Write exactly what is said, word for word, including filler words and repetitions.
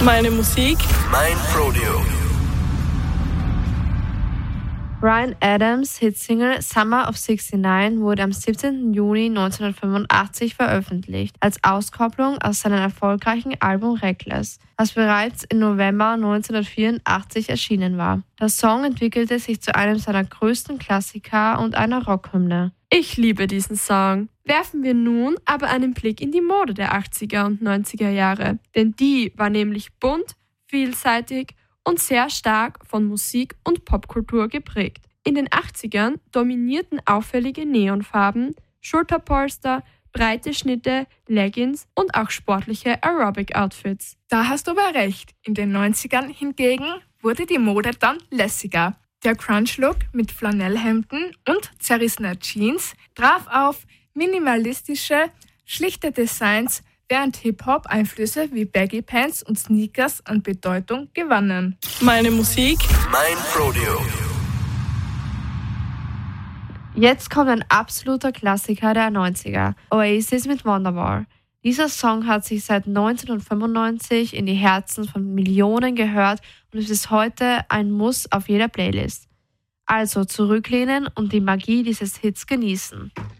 Meine Musik, mein Rodeo. Bryan Adams' Hitsingle Summer of sixty-nine wurde am siebzehnten Juni neunzehnhundertfünfundachtzig veröffentlicht, als Auskopplung aus seinem erfolgreichen Album Reckless, was bereits im November neunzehnhundertvierundachtzig erschienen war. Der Song entwickelte sich zu einem seiner größten Klassiker und einer Rockhymne. Ich liebe diesen Song. Werfen wir nun aber einen Blick in die Mode der achtziger und neunziger Jahre, denn die war nämlich bunt, vielseitig und sehr stark von Musik und Popkultur geprägt. In den achtzigern dominierten auffällige Neonfarben, Schulterpolster, breite Schnitte, Leggings und auch sportliche Aerobic-Outfits. Da hast du aber recht. In den neunzigern hingegen wurde die Mode dann lässiger. Der Crunch-Look mit Flanellhemden und zerrissener Jeans traf auf minimalistische, schlichte Designs, während Hip-Hop-Einflüsse wie Baggy Pants und Sneakers an Bedeutung gewannen. Meine Musik, mein Rodeo. Jetzt kommt ein absoluter Klassiker der neunziger, Oasis mit Wonderwall. Dieser Song hat sich seit neunzehnhundertfünfundneunzig in die Herzen von Millionen gehört und ist bis heute ein Muss auf jeder Playlist. Also zurücklehnen und die Magie dieses Hits genießen.